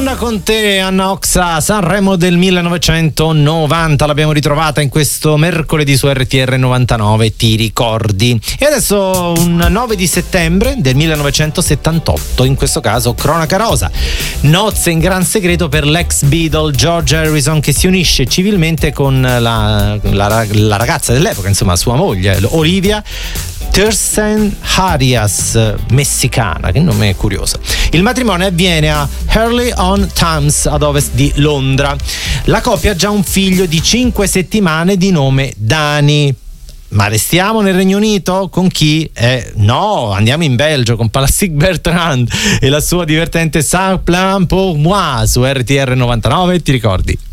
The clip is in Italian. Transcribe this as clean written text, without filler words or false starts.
Donna con te, Anna Oxa, Sanremo del 1990, l'abbiamo ritrovata in questo mercoledì su RTR 99, ti ricordi? E adesso un 9 di settembre del 1978, in questo caso cronaca rosa, nozze in gran segreto per l'ex Beatle George Harrison, che si unisce civilmente con la ragazza dell'epoca, insomma sua moglie Olivia Thurston Arias, messicana, che nome curioso. Il matrimonio avviene a Hurley-on-Thames, ad ovest di Londra. La coppia ha già un figlio di 5 settimane di nome Dani. Ma restiamo nel Regno Unito? Con chi? No, andiamo in Belgio con Plastic Bertrand e la sua divertente Sans Plan pour moi su RTR 99, ti ricordi?